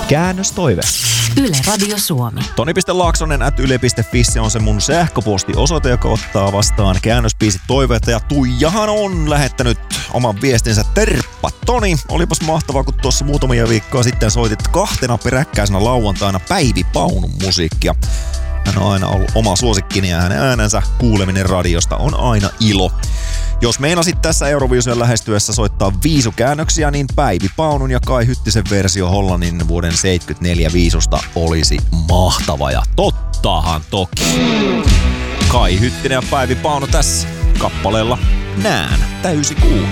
Käännöstoive. Yle Radio Suomi. Toni.laaksonen@yle.fi, se on se mun sähköpostiosoite, joka ottaa vastaan käännöspiisit toiveita. Ja Tuijahan on lähettänyt oman viestinsä. Terppa Toni, olipas mahtavaa, kun tuossa muutamia viikkoa sitten soitit 2 peräkkäisenä lauantaina Päivi Paunun musiikkia. Hän on aina ollut oma suosikkini ja hänen äänensä kuuleminen radiosta on aina ilo. Jos meinasit tässä Eurovision lähestyessä soittaa viisukäännöksiä, niin Päivi Paunun ja Kai Hyttisen versio Hollannin vuoden 1974 viisusta olisi mahtava. Ja tottahan toki. Kai Hyttinen ja Päivi Paunu tässä kappaleella Nään täysi kuu.